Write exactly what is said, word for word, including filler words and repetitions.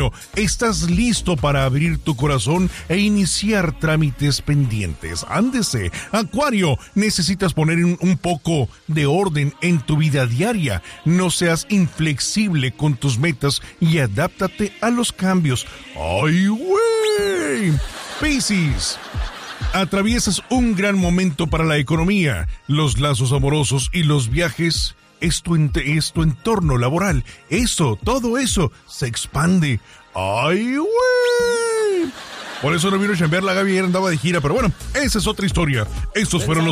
Acuario, estás listo para abrir tu corazón e iniciar trámites pendientes. Ándese, Acuario, necesitas poner un, un poco de orden en tu vida diaria. No seas inflexible con tus metas y adáptate a los cambios. ¡Ay, güey! Piscis, atraviesas un gran momento para la economía, los lazos amorosos y los viajes. Es tu, ent- es tu entorno laboral. Eso, todo eso, se expande. ¡Ay, güey! Por eso no vino a chambear la Gaby, andaba de gira. Pero bueno, esa es otra historia. Estos fueron los